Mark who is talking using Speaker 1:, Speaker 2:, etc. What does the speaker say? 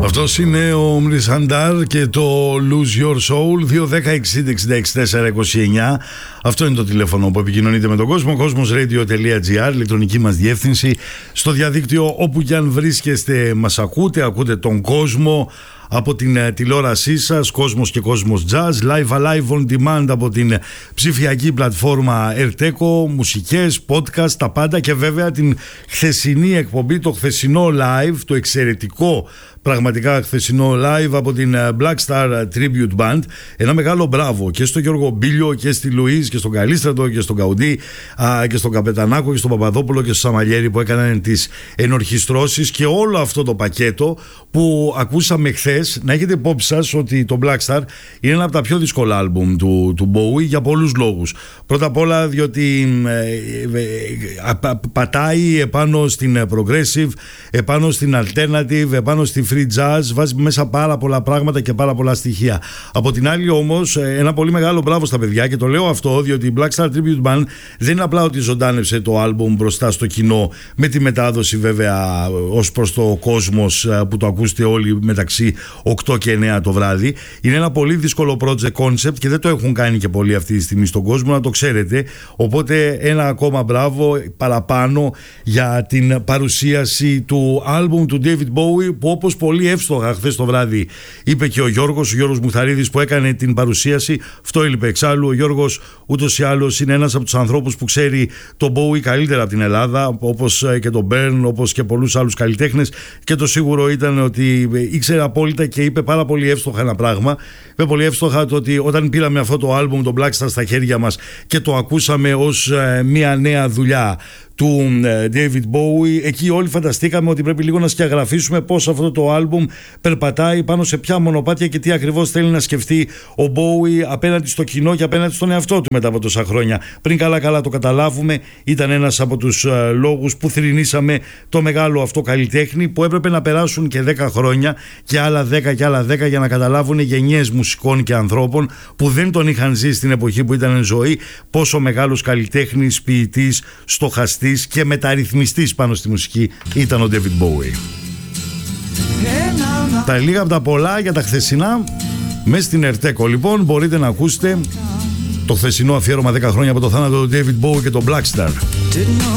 Speaker 1: Αυτός είναι ο Μρισαντάρ και το Lose Your Soul. 2-10-60-66-4-29. Αυτό είναι το τηλέφωνο που επικοινωνείτε με τον κόσμο. Cosmosradio.gr, ηλεκτρονική μας διεύθυνση. Στο διαδίκτυο, όπου κι αν βρίσκεστε, μας ακούτε τον κόσμο από την τηλεόρασή σας, Κόσμος και Κόσμος Jazz, live on demand από την ψηφιακή πλατφόρμα Erteco, μουσικές, podcast, τα πάντα, και βέβαια την χθεσινή εκπομπή, το χθεσινό live, το εξαιρετικό πραγματικά χθεσινό live από την Black Star Tribute Band. Ένα μεγάλο μπράβο και στο Γιώργο Μπίλιο και στη Λουίς και στον Καλίστρατο και στον Καουντή και στον Καπετανάκο και στον Παπαδόπουλο και στον Σαμαλιέρη που έκαναν τις ενορχιστρώσεις και όλο αυτό το πακέτο που ακούσαμε χθες. Να έχετε υπόψη σας ότι το Black Star είναι ένα από τα πιο δύσκολα άλμπουμ του Bowie για πολλούς λόγους. Πρώτα απ' όλα διότι πατάει επάνω στην progressive, επάνω στην alternative, επάνω στη free jazz, βάζει μέσα πάρα πολλά πράγματα και πάρα πολλά στοιχεία. Από την άλλη όμως, ένα πολύ μεγάλο μπράβο στα παιδιά, και το λέω αυτό διότι η Black Star Tribute Band δεν είναι απλά ότι ζωντάνευσε το άλμπουμ μπροστά στο κοινό, με τη μετάδοση βέβαια ως προς το κόσμος που το ακούσετε όλοι μεταξύ 8 και 9 το βράδυ. Είναι ένα πολύ δύσκολο project concept και δεν το έχουν κάνει και πολλοί αυτή τη στιγμή στον κόσμο, να το ξέρετε. Οπότε ένα ακόμα μπράβο παραπάνω για την παρουσίαση του άλμπουμ του David Bowie, που όπως πολύ εύστοχα χθες το βράδυ είπε και ο Γιώργος Μουθαρίδης που έκανε την παρουσίαση, αυτό έλειπε εξάλλου. Ο Γιώργος ούτως ή άλλως είναι ένας από τους ανθρώπους που ξέρει τον Bowie καλύτερα από την Ελλάδα, όπως και τον Μπέρν, όπως και πολλούς άλλους καλλιτέχνες, και το σίγουρο ήταν ότι ήξερε απόλυτα και είπε πάρα πολύ εύστοχα ένα πράγμα. Είπε πολύ εύστοχα το ότι όταν πήραμε αυτό το άλμπουμ, το Black Star, στα χέρια μας και το ακούσαμε ως μια νέα δουλειά του David Bowie, εκεί όλοι φανταστήκαμε ότι πρέπει λίγο να σκιαγραφίσουμε πώς αυτό το άλμπουμ περπατάει, πάνω σε ποια μονοπάτια και τι ακριβώς θέλει να σκεφτεί ο Bowie απέναντι στο κοινό και απέναντι στον εαυτό του μετά από τόσα χρόνια. Πριν καλά το καταλάβουμε, ήταν ένας από τους λόγους που θρηνήσαμε το μεγάλο αυτό καλλιτέχνη, που έπρεπε να περάσουν και 10 χρόνια και άλλα 10 και άλλα 10 για να καταλάβουν γενιές μουσικών και ανθρώπων που δεν τον είχαν ζήσει στην εποχή που ήταν εν ζωή, πόσο μεγάλος καλλιτέχνης, ποιητής, στοχαστής και μεταρρυθμιστής πάνω στη μουσική ήταν ο David Bowie. Τα λίγα από τα πολλά για τα χθεσινά μες στην Erteco. Λοιπόν, μπορείτε να ακούσετε το χθεσινό αφιέρωμα 10 χρόνια από το θάνατο του David Bowie και το Black Star.